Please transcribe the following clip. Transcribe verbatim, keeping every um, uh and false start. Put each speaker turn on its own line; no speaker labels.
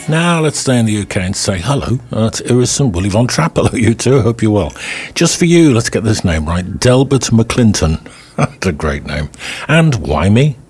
Now let's stay in the U K and say hello uh, to Iris and Willie Von Trapp. Hello, you two. I hope you're well. Just for you, let's get this name right. Delbert McClinton. That's a great name. And why me?